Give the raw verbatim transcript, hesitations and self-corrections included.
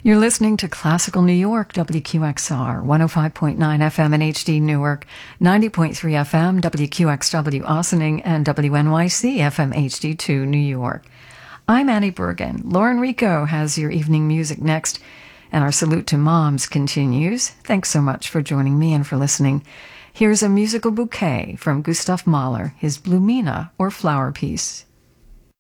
You're listening to Classical New York, W Q X R, one oh five point nine F M in H D Newark, ninety point three F M, W Q X W Ossining, and W N Y C F M H D two New York. I'm Annie Bergen. Lauren Rico has your evening music next, and our salute to moms continues. Thanks so much for joining me and for listening. Here's a musical bouquet from Gustav Mahler, his Blumina, or Flower Piece.